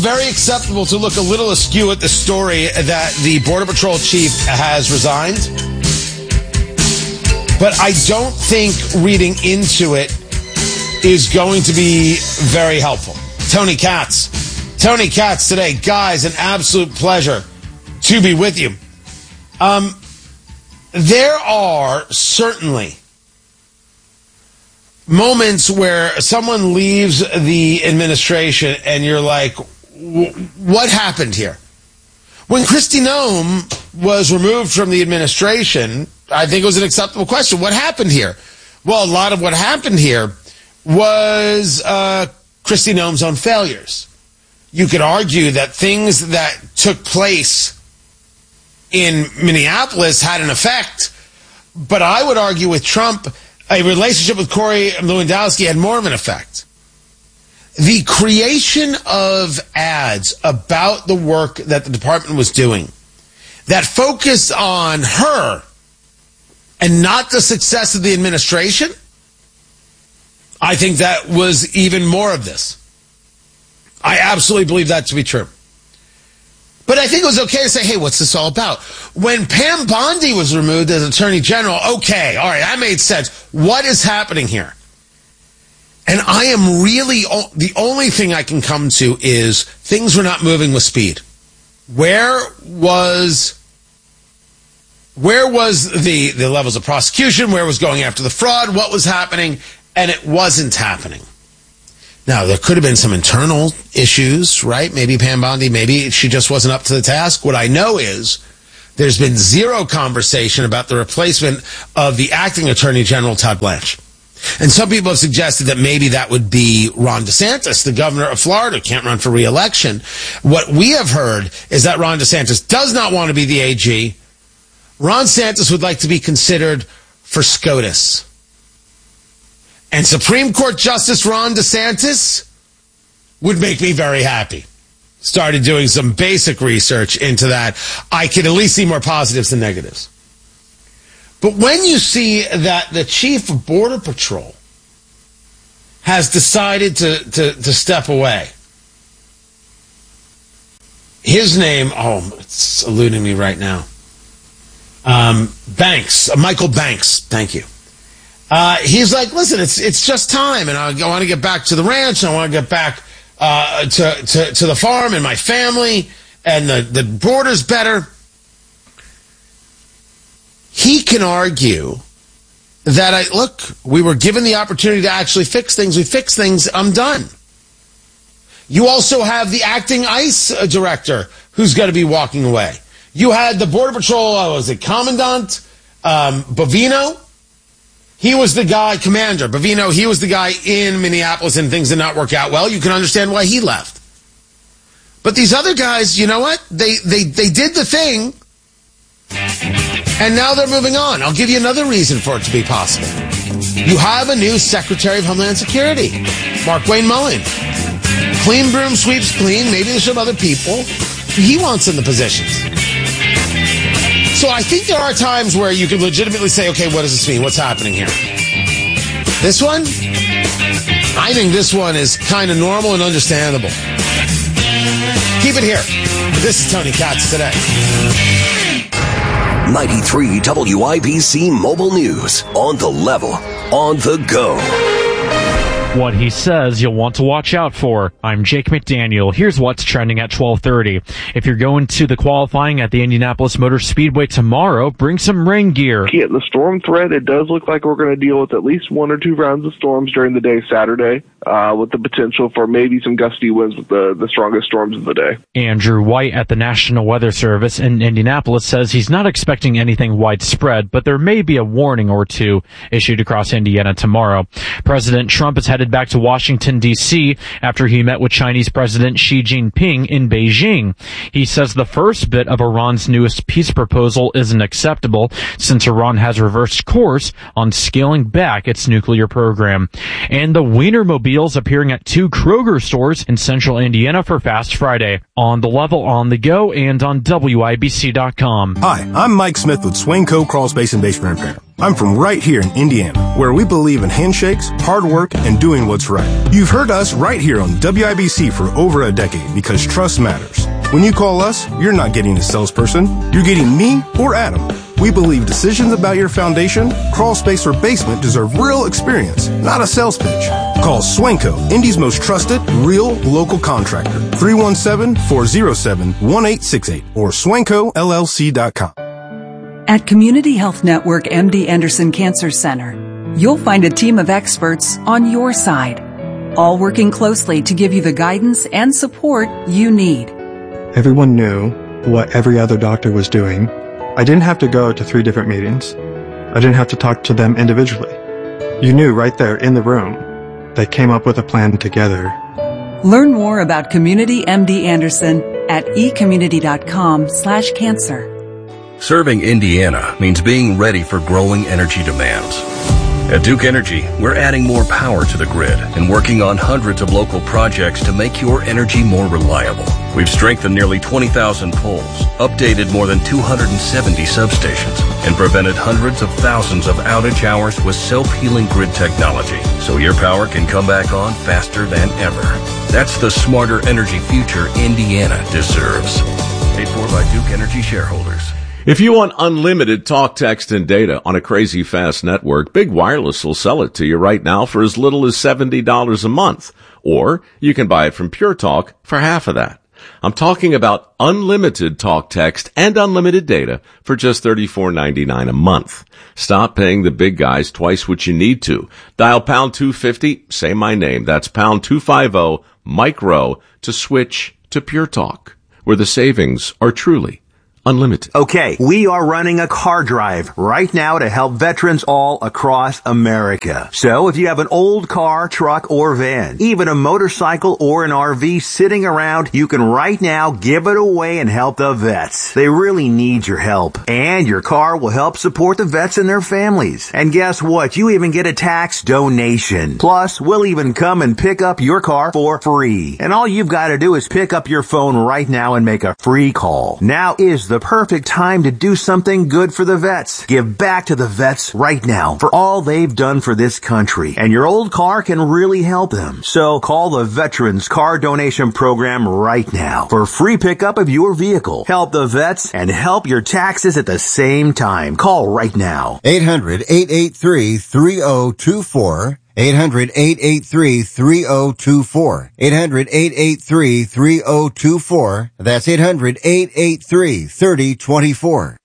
very acceptable to look a little askew at the story that the Border Patrol chief has resigned. But I don't think reading into it is going to be very helpful. Tony Katz today. Guys, an absolute pleasure to be with you. There are certainly moments where someone leaves the administration and you're like, what happened here? When Kristi Noem was removed from the administration, I think it was an acceptable question. What happened here? Well, a lot of what happened here was Kristi Noem's own failures. You could argue that things that took place in Minneapolis had an effect, but I would argue with Trump, a relationship with Corey Lewandowski had more of an effect. The creation of ads about the work that the department was doing that focused on her and not the success of the administration, I think that was even more of this. I absolutely believe that to be true. But I think it was okay to say, hey, what's this all about? When Pam Bondi was removed as Attorney General, okay, all right, that made sense. What is happening here? And I am really, the only thing I can come to is things were not moving with speed. Where was the levels of prosecution? Where was going after the fraud? What was happening? And it wasn't happening. Now, there could have been some internal issues, right? Maybe Pam Bondi, maybe she just wasn't up to the task. What I know is there's been zero conversation about the replacement of the acting Attorney General, Todd Blanche. And some people have suggested that maybe that would be Ron DeSantis, the governor of Florida, can't run for re-election. What we have heard is that Ron DeSantis does not want to be the AG. Ron DeSantis would like to be considered for SCOTUS. And Supreme Court Justice Ron DeSantis would make me very happy. Started doing some basic research into that. I could at least see more positives than negatives. But when you see that the chief of Border Patrol has decided to step away, his name, it's eluding me right now. Michael Banks, thank you. He's like, listen, it's just time, and I want to get back to the ranch, and I want to get back to the farm and my family, and the border's better. He can argue that, we were given the opportunity to actually fix things. We fixed things. I'm done. You also have the acting ICE director who's going to be walking away. You had the Border Patrol, Commandant Bovino. He was the guy, Commander Bovino, he was the guy in Minneapolis and things did not work out well. You can understand why he left. But these other guys, you know what? They did the thing, and now they're moving on. I'll give you another reason for it to be possible. You have a new Secretary of Homeland Security, Markwayne Mullin. Clean broom sweeps clean. Maybe there's some other people he wants in the positions. So I think there are times where you can legitimately say, okay, what does this mean? What's happening here? This one? I think this one is kind of normal and understandable. Keep it here. This is Tony Katz today. 93 WIBC Mobile News. On the level. On the go. What he says you'll want to watch out for. I'm Jake McDaniel. Here's what's trending at 12:30. If you're going to the qualifying at the Indianapolis Motor Speedway tomorrow, bring some rain gear. Yeah, the storm threat, it does look like we're going to deal with at least 1 or 2 rounds of storms during the day Saturday, with the potential for maybe some gusty winds with the strongest storms of the day. Andrew White at the National Weather Service in Indianapolis says he's not expecting anything widespread, but there may be a warning or two issued across Indiana tomorrow. President Trump is headed back to Washington, D.C. after he met with Chinese President Xi Jinping in Beijing. He says the first bit of Iran's newest peace proposal isn't acceptable since Iran has reversed course on scaling back its nuclear program. And the Wienermobiles appearing at 2 Kroger stores in central Indiana for Fast Friday. On the level, on the go, and on WIBC.com. Hi, I'm Mike Smith with Swain Co. Crawl Space and Base Repair. I'm from right here in Indiana, where we believe in handshakes, hard work, and doing what's right. You've heard us right here on WIBC for over a decade because trust matters. When you call us, you're not getting a salesperson. You're getting me or Adam. We believe decisions about your foundation, crawl space, or basement deserve real experience, not a sales pitch. Call Swanco, Indy's most trusted, real local contractor. 317-407-1868 or SwancoLLC.com. At Community Health Network MD Anderson Cancer Center, you'll find a team of experts on your side, all working closely to give you the guidance and support you need. Everyone knew what every other doctor was doing. I didn't have to go to 3 different meetings. I didn't have to talk to them individually. You knew right there in the room. They came up with a plan together. Learn more about Community MD Anderson at ecommunity.com/cancer. Serving Indiana means being ready for growing energy demands. At Duke Energy, we're adding more power to the grid and working on hundreds of local projects to make your energy more reliable. We've strengthened nearly 20,000 poles, updated more than 270 substations, and prevented hundreds of thousands of outage hours with self-healing grid technology, so your power can come back on faster than ever. That's the smarter energy future Indiana deserves. Paid for by Duke Energy shareholders. If you want unlimited talk, text, and data on a crazy fast network, Big Wireless will sell it to you right now for as little as $70 a month. Or you can buy it from Pure Talk for half of that. I'm talking about unlimited talk, text, and unlimited data for just $34.99 a month. Stop paying the big guys twice what you need to. Dial pound 250, say my name. That's pound 250, Mike Rowe, to switch to Pure Talk, where the savings are truly unlimited. Okay, we are running a car drive right now to help veterans all across America. So if you have an old car, truck, or van, even a motorcycle or an RV sitting around, you can right now give it away and help the vets. They really need your help. And your car will help support the vets and their families. And guess what? You even get a tax donation. Plus, we'll even come and pick up your car for free. And all you've got to do is pick up your phone right now and make a free call. Now is the perfect time to do something good for the vets. Give back to the vets right now for all they've done for this country. And your old car can really help them. So call the Veterans Car Donation Program right now for free pickup of your vehicle. Help the vets and help your taxes at the same time. Call right now. 800-883-3024. 800-883-3024. 800-883-3024. That's 800-883-3024.